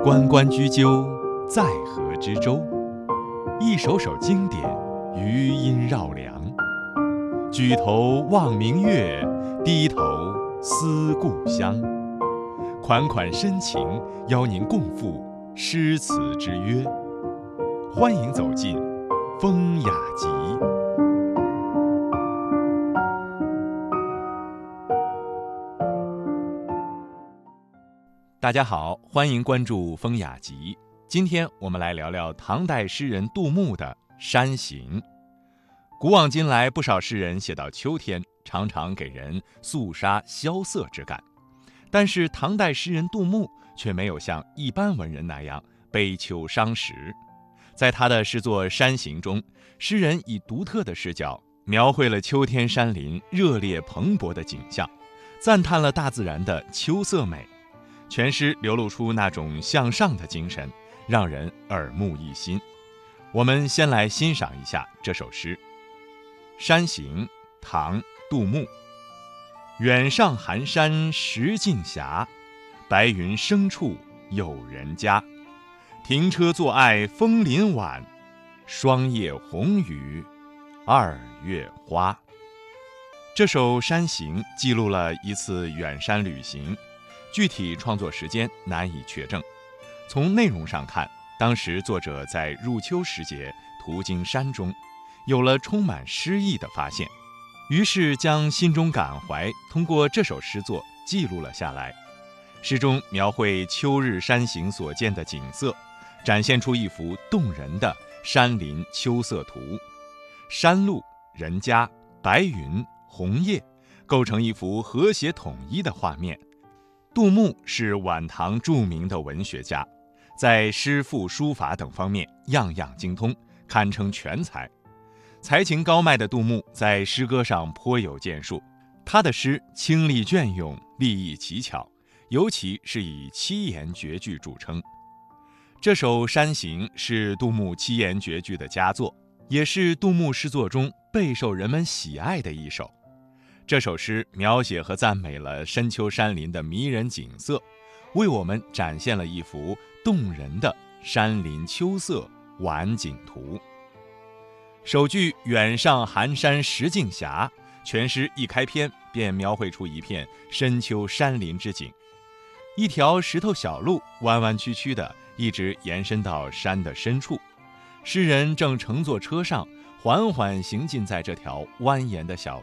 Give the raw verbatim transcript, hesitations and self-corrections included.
关关雎鸠，在河之洲。一首首经典，余音绕梁。举头望明月，低头思故乡。款款深情，邀您共赴诗词之约。欢迎走进风雅集。大家好，欢迎关注风雅集。今天我们来聊聊唐代诗人杜牧的《山行》。古往今来，不少诗人写到秋天，常常给人肃杀萧瑟之感。但是唐代诗人杜牧却没有像一般文人那样悲秋伤时。在他的诗作《山行》中，诗人以独特的视角描绘了秋天山林热烈蓬勃的景象，赞叹了大自然的秋色美。全诗流露出那种向上的精神，让人耳目一新。我们先来欣赏一下这首诗。山行，唐·杜牧。远上寒山石径斜，白云生处有人家。停车坐爱枫林晚，霜叶红于二月花。这首《山行》记录了一次远山旅行，具体创作时间难以确证。从内容上看，当时作者在入秋时节途经山中，有了充满诗意的发现，于是将心中感怀通过这首诗作记录了下来。诗中描绘秋日山行所见的景色，展现出一幅动人的山林秋色图。山路、人家、白云、红叶构成一幅和谐统一的画面。杜牧是晚唐著名的文学家，在诗赋书法等方面样样精通，堪称全才。才情高迈的杜牧在诗歌上颇有建树，他的诗清丽隽永，立意奇巧，尤其是以七言绝句著称。这首《山行》是杜牧七言绝句的佳作，也是杜牧诗作中备受人们喜爱的一首。这首诗描写和赞美了深秋山林的迷人景色，为我们展现了一幅动人的山林秋色晚景图。首句远上寒山石径斜，全诗一开篇便描绘出一片深秋山林之景。一条石头小路弯弯曲曲的一直延伸到山的深处，诗人正乘坐车上缓缓行进在这条蜿蜒的小